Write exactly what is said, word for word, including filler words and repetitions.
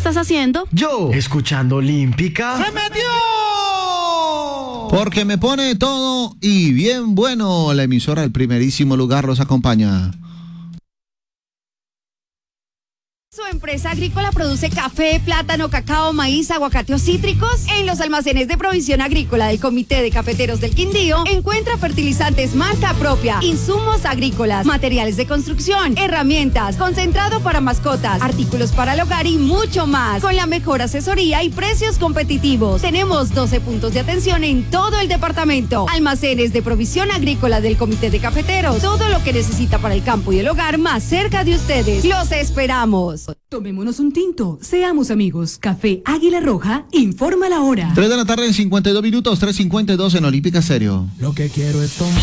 estás haciendo? Yo, escuchando Olímpica. ¡Se metió! Porque me pone todo y bien bueno. La emisora del primerísimo lugar los acompaña. Su empresa agrícola produce café, plátano, cacao, maíz, aguacate o cítricos. En los almacenes de provisión agrícola del Comité de Cafeteros del Quindío encuentra fertilizantes marca propia, insumos agrícolas, materiales de construcción, herramientas, concentrado para mascotas, artículos para el hogar y mucho más. Con la mejor asesoría y precios competitivos. Tenemos doce puntos de atención en todo el departamento. Almacenes de provisión agrícola del Comité de Cafeteros. Todo lo que necesita para el campo y el hogar más cerca de ustedes. Los esperamos. Tomémonos un tinto, seamos amigos. Café Águila Roja, informa la hora. tres de la tarde en cincuenta y dos minutos, tres cincuenta y dos en Olímpica Stereo. Lo que quiero es tomar.